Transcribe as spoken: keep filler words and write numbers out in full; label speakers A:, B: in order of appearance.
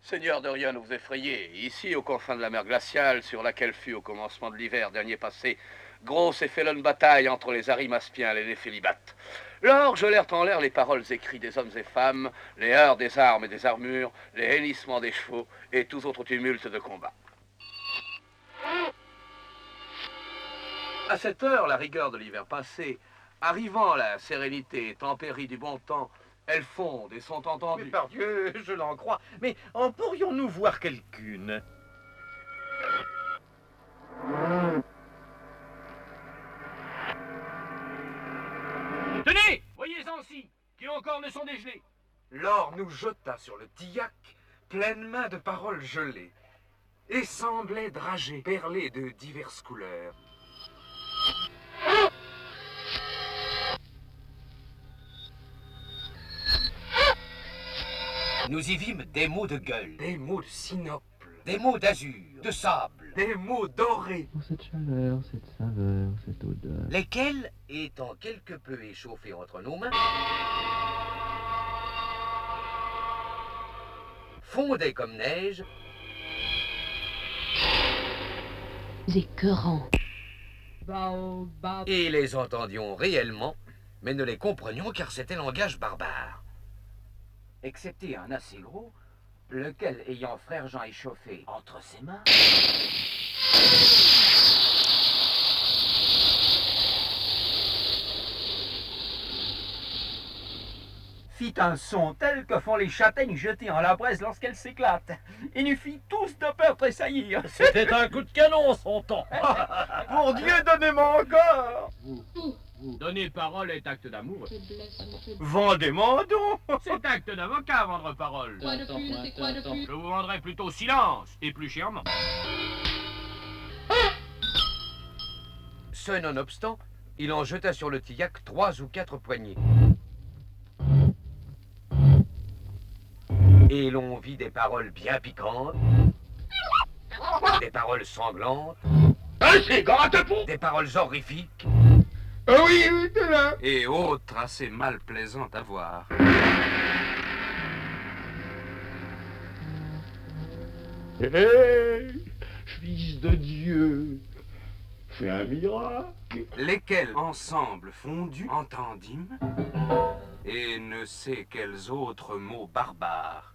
A: Seigneur de rien ne vous effrayez. Ici, aux confins de la mer glaciale, sur laquelle fut, au commencement de l'hiver dernier passé, grosse et félonne bataille entre les Arimaspiens et les Néphélibates. Lors gelèrent en l'air les paroles écrites des hommes et femmes, les heurts des armes et des armures, les hennissements des chevaux et tous autres tumultes de combat. À cette heure, la rigueur de l'hiver passé, arrivant la sérénité et tempérie du bon temps, elles fondent et sont entendues.
B: Mais par Dieu, je l'en crois. Mais en pourrions-nous voir quelqu'une?
C: Tenez, voyez-en-ci, qui encore ne sont dégelés.
D: L'or nous jeta sur le tillac, pleine main de paroles gelées, et semblait dragées, perlées de diverses couleurs.
E: Nous y vîmes des mots de gueule,
D: Des mots de sinople,
E: des mots d'azur, de sable,
D: des mots dorés,
F: Oh, cette chaleur, cette saveur, cette odeur.
E: lesquels, étant quelque peu échauffés entre nos mains, fondaient comme neige
G: écœurants.
E: et les entendions réellement, mais ne les comprenions car c'était langage barbare.
H: Excepté un assez gros, lequel, ayant frère Jean échauffé entre ses mains, fit un son tel que font les châtaignes jetées en la braise lorsqu'elles s'éclatent, et nous fit tous de peur tressaillir.
C: C'était un coup de canon, son temps.
B: Pour Dieu, donnez-moi encore.
C: Donner parole est acte d'amour.
B: Vendez-moi donc.
C: C'est acte d'avocat, vendre parole.
G: Quoi de plus, c'est quoi de plus?
C: Je vous vendrai plutôt silence, et plus chèrement.
E: Ce nonobstant, il en jeta sur le tillac trois ou quatre poignées. Et l'on vit des paroles bien piquantes, des paroles sanglantes, des paroles horrifiques,
D: Ah oui, oui, t'es là.
A: Et autres assez mal plaisantes à voir.
F: Hé, fils de Dieu, fais un miracle.
D: Lesquels ensemble fondus entendîmes, et ne sais quels autres mots barbares